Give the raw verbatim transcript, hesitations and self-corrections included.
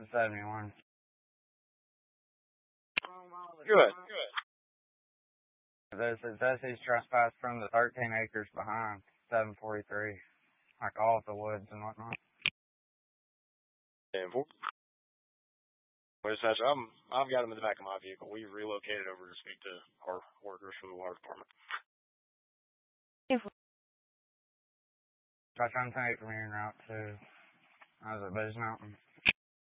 seventy-one. Good. This is this is trespass from the thirteen acres behind seven forty-three, like all of the woods and whatnot. ten four. Wait a second. I'm, I've got him in the back of my vehicle. We relocated over to speak to our workers from the water department. Try trying to take from here en route to, I was at Booze Mountain.